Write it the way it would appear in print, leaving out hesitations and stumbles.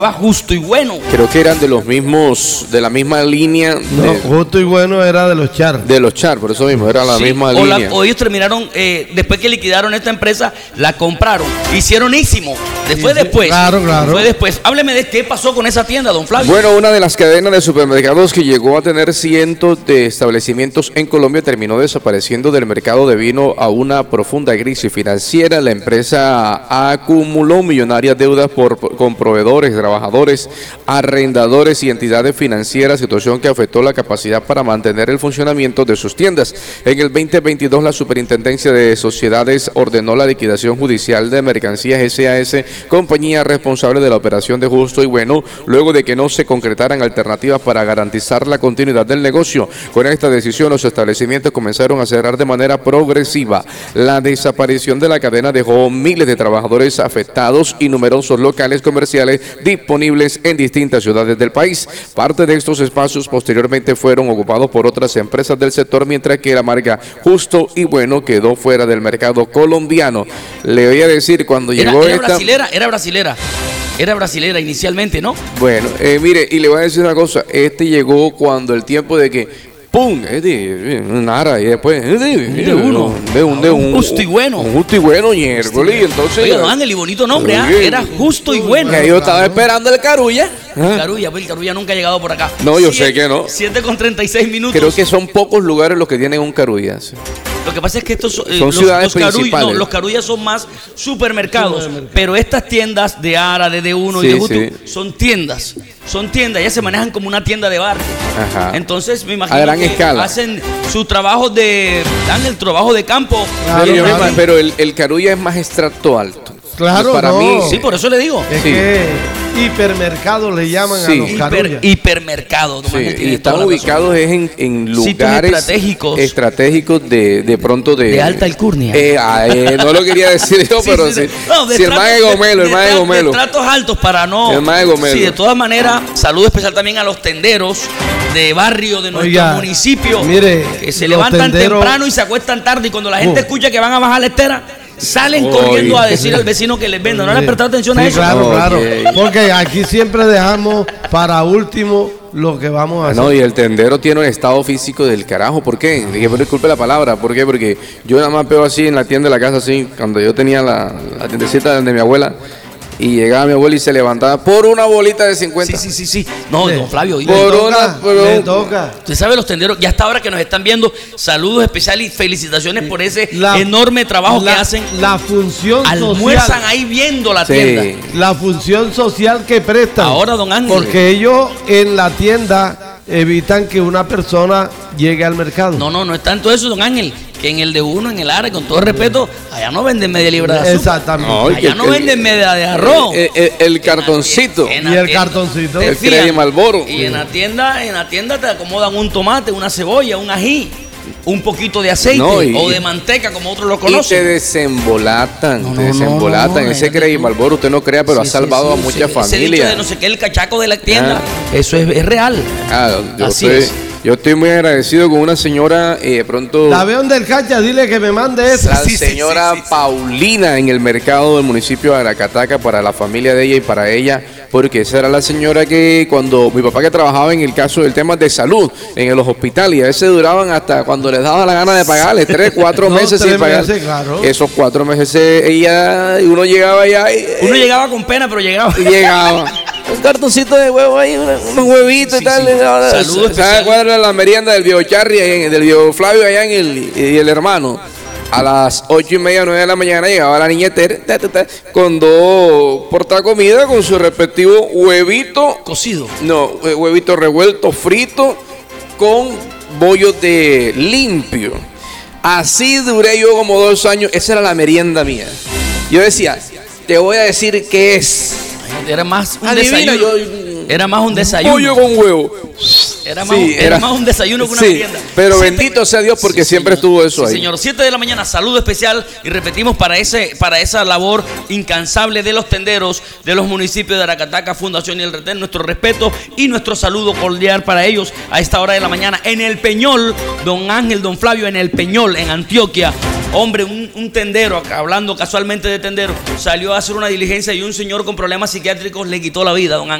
Justo y Bueno. Creo que eran de los mismos, de la misma línea. No, Justo y Bueno era de los Char. De los Char, por eso mismo, era la misma línea. O ellos terminaron, después que liquidaron esta empresa, la compraron. Hicieronísimo. Después. Claro. Fue después. Hábleme de qué pasó con esa tienda, don Flavio. Bueno, una de las cadenas de supermercados que llegó a tener cientos de establecimientos en Colombia terminó desapareciendo del mercado debido a una profunda crisis financiera. La empresa acumuló millonarias deudas con proveedores, trabajadores, arrendadores y entidades financieras, situación que afectó la capacidad para mantener el funcionamiento de sus tiendas. En el 2022, la Superintendencia de Sociedades ordenó la liquidación judicial de Mercancías SAS, compañía responsable de la operación de Justo y Bueno, luego de que no se concretaran alternativas para garantizar la continuidad del negocio. Con esta decisión, los establecimientos comenzaron a cerrar de manera progresiva. La desaparición de la cadena dejó miles de trabajadores afectados y numerosos locales comerciales disponibles en distintas ciudades del país. Parte de estos espacios posteriormente fueron ocupados por otras empresas del sector, mientras que la marca Justo y Bueno quedó fuera del mercado colombiano. Le voy a decir, cuando llegó Era brasilera inicialmente, ¿no? Bueno, mire, y le voy a decir una cosa, llegó cuando el tiempo de que ¡pum! Nada, y después un Justo y Bueno. Un Justo y Bueno, miércoles, y entonces... Oiga, don Ángel, y bonito nombre, era Justo y Bueno. Yo estaba esperando el Carulla. El Carulla nunca ha llegado por acá. No, yo sé que no. 7:36 minutos. Creo que son pocos lugares los que tienen un Carulla. Sí. Lo que pasa es que estos son ciudades principales. Los Carullas son más supermercados, pero estas tiendas de Ara, de D1 y de Justo son tiendas. Ellas se manejan como una tienda de barrio. Ajá. Entonces me imagino a gran que escala hacen su trabajo dan el trabajo de campo. Pero el Carulla es más extracto alto. Claro, para mí. Sí, por eso le digo. Es que hipermercados le llaman a los Carulla. Hipermercados. Y están ubicados en lugares estratégicos de pronto de alta alcurnia. No lo quería decir yo, pero sí. Si el Mae Gomelo, de tratos altos para no. El Mae Gomelo. Sí, de todas maneras, saludo especial también a los tenderos de barrio de nuestro municipio. Mire, que se levantan temprano y se acuestan tarde, y cuando la gente escucha que van a bajar la estera, salen corriendo a decir al vecino que les venda. ¿No le han prestado atención a eso? Claro. Porque aquí siempre dejamos para último lo que vamos a hacer. No, y el tendero tiene un estado físico del carajo. ¿Por qué? Disculpe la palabra. ¿Por qué? Porque yo nada más veo así en la tienda de la casa, así, cuando yo tenía la tiendecita de mi abuela. Y llegaba mi abuela y se levantaba por una bolita de 50. Sí. No, don Flavio. Me toca. Usted sabe, los tenderos, ya hasta ahora que nos están viendo, saludos especiales y felicitaciones por ese enorme trabajo que hacen. La función almuerzan social. Ahí viendo la tienda. La función social que prestan. Ahora, don Ángel. Porque ellos en la tienda evitan que una persona llegue al mercado. No es tanto eso, don Ángel, que en el de uno, en el área, con todo respeto, allá no venden media libra de azúcar. Exactamente. Allá no venden media de arroz. El cartoncito. Y el cartoncito. El Credit Marlboro. Y en la tienda te acomodan un tomate, una cebolla, un ají, un poquito de aceite o de manteca, como otros lo conocen. Y te desembolatan. Ese Credit Marlboro, usted no crea, pero ha salvado a muchas familias. Ese dicho de no sé qué, el cachaco de la tienda, eso es real. Así es. Yo estoy muy agradecido con una señora, pronto... La veo del Cacha, dile que me mande esa. La señora Paulina en el mercado del municipio de Aracataca, para la familia de ella y para ella, porque esa era la señora que cuando mi papá, que trabajaba en el caso del tema de salud, en los hospitales, y a veces duraban hasta cuando les daba la gana de pagarle, 3, 4 meses sin pagar. Claro. Esos 4 meses uno llegaba allá uno llegaba con pena, pero llegaba. Un cartoncito de huevo ahí, unos huevitos y tal. Saludos. ¿Sabes cuál era la merienda del viejo Charry, del viejo Flavio allá y el hermano? A las 8:30, 9 de la mañana llegaba la niña con 2 portacomida con su respectivo huevito cocido. No, huevito revuelto, frito, con bollo de limpio. Así duré yo como 2 años. Esa era la merienda mía. Yo decía, te voy a decir qué es. Era más un desayuno. Era más un desayuno. Pollo con huevo. Era más un desayuno que una merienda. Pero bendito sea Dios, porque siempre estuvo eso ahí. Señor, 7 de la mañana, saludo especial. Y repetimos para esa labor incansable de los tenderos de los municipios de Aracataca, Fundación y el Retén. Nuestro respeto y nuestro saludo cordial para ellos a esta hora de la mañana. En el Peñol, don Ángel, don Flavio, en el Peñol, en Antioquia. Hombre, un tendero, hablando casualmente de tendero, salió a hacer una diligencia y un señor con problemas psiquiátricos le quitó la vida, don Ángel.